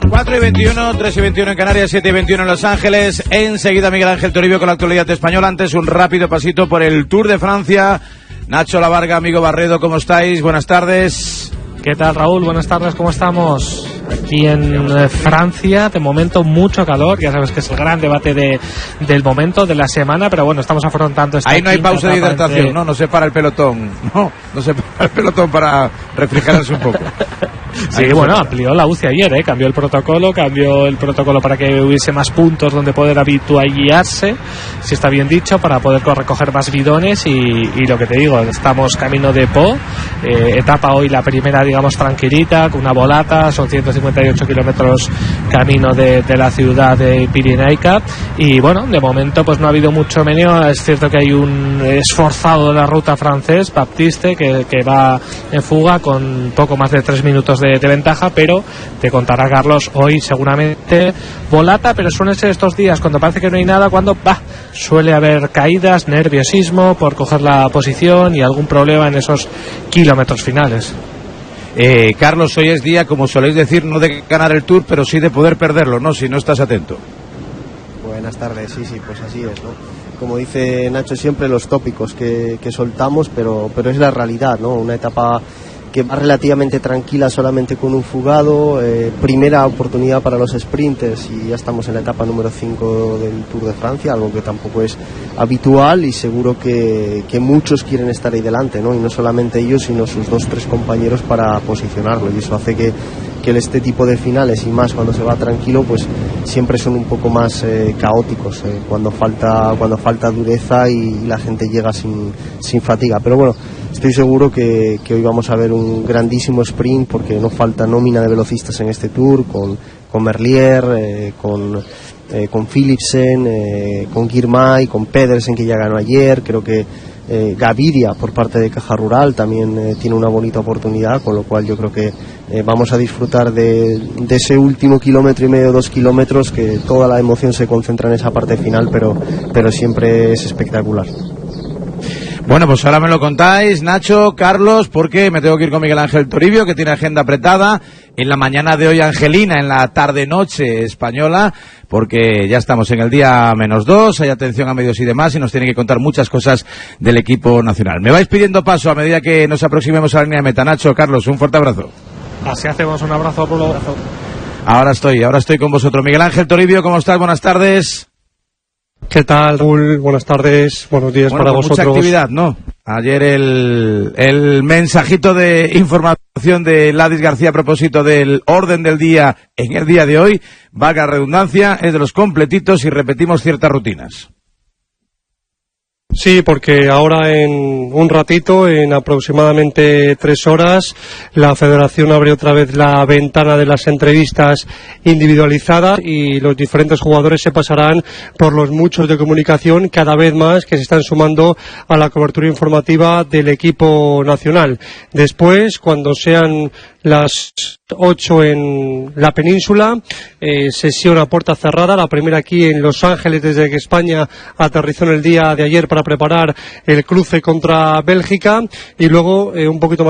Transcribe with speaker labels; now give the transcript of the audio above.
Speaker 1: 4:21, 3:21 en Canarias, 7:21 en Los Ángeles. Enseguida Miguel Ángel Toribio con la actualidad española. Antes un rápido pasito por el Tour de Francia. Nacho Lavarga, amigo Barredo, ¿cómo estáis? Buenas tardes.
Speaker 2: ¿Qué tal, Raúl? Buenas tardes, ¿cómo estamos? Aquí en Francia, de momento mucho calor, ya sabes que es el gran debate del momento, de la semana, pero bueno, estamos afrontando esta.
Speaker 1: Ahí no hay pausa de hidratación, no se para el pelotón, no se para el pelotón para refrigerarse un poco.
Speaker 2: Sí, bueno, amplió la UCI ayer, cambió el protocolo para que hubiese más puntos donde poder habituallarse, si está bien dicho, para poder recoger más bidones y lo que te digo, estamos camino de Po, etapa hoy la primera, digamos, tranquilita, con una volata, son 158 kilómetros camino de la ciudad de Pirinaica, y bueno, de momento pues no ha habido mucho meneo. Es cierto que hay un esforzado de la ruta francés, Baptiste, que va en fuga con poco más de 3 minutos de ventaja, pero te contará Carlos, hoy seguramente volata, pero suelen ser estos días cuando parece que no hay nada, cuando suele haber caídas, nerviosismo por coger la posición y algún problema en esos kilómetros finales.
Speaker 1: Carlos, hoy es día, como soléis decir, no de ganar el Tour, pero sí de poder perderlo, ¿no? Si no estás atento.
Speaker 3: Buenas tardes, sí, pues así es, ¿no? Como dice Nacho, siempre los tópicos que soltamos, pero es la realidad, ¿no? Una etapa que va relativamente tranquila, solamente con un fugado, primera oportunidad para los sprinters, y ya estamos en la etapa número 5 del Tour de Francia, algo que tampoco es habitual, y seguro que muchos quieren estar ahí delante, ¿no? Y no solamente ellos, sino sus 2-3 compañeros para posicionarlo, y eso hace que este tipo de finales, y más cuando se va tranquilo, pues siempre son un poco más caóticos, cuando falta dureza y la gente llega sin fatiga. Pero bueno, estoy seguro que hoy vamos a ver un grandísimo sprint, porque no falta nómina de velocistas en este Tour, con Merlier, con Philipsen, con Girmay, con Pedersen, que ya ganó ayer. Creo que Gaviria, por parte de Caja Rural, también tiene una bonita oportunidad, con lo cual yo creo que vamos a disfrutar de ese último kilómetro y medio, 2 kilómetros, que toda la emoción se concentra en esa parte final, pero siempre es espectacular.
Speaker 1: Bueno, pues ahora me lo contáis, Nacho, Carlos, porque me tengo que ir con Miguel Ángel Toribio, que tiene agenda apretada. En la mañana de hoy, Angelina, en la tarde-noche española, porque ya estamos en el día -2, hay atención a medios y demás, y nos tiene que contar muchas cosas del equipo nacional. Me vais pidiendo paso a medida que nos aproximemos a la línea de meta. Nacho, Carlos, un fuerte abrazo.
Speaker 2: Así hacemos, un abrazo, Pablo.
Speaker 1: Ahora estoy con vosotros. Miguel Ángel Toribio, ¿cómo estás? Buenas tardes.
Speaker 4: ¿Qué tal, Raúl? Buenas tardes, buenos días para vosotros.
Speaker 1: Mucha actividad, ¿no? Ayer el mensajito de información de Ladis García a propósito del orden del día en el día de hoy, valga redundancia, es de los completitos y repetimos ciertas rutinas.
Speaker 4: Sí, porque ahora en un ratito, en aproximadamente 3 horas, la Federación abre otra vez la ventana de las entrevistas individualizadas, y los diferentes jugadores se pasarán por los muchos de comunicación cada vez más que se están sumando a la cobertura informativa del equipo nacional. Después, cuando sean las 8 en la península, sesión a puerta cerrada, la primera aquí en Los Ángeles, desde que España aterrizó en el día de ayer para preparar el cruce contra Bélgica, y luego un poquito más